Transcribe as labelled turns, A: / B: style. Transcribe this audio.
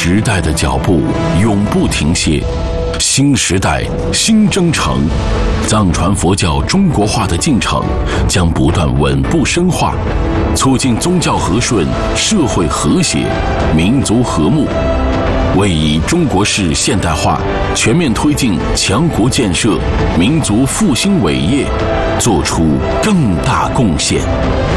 A: 时代的脚步永不停歇，新时代新征程，藏传佛教中国化的进程将不断稳步深化，促进宗教和顺、社会和谐、民族和睦，为以中国式现代化全面推进强国建设、民族复兴伟业做出更大贡献。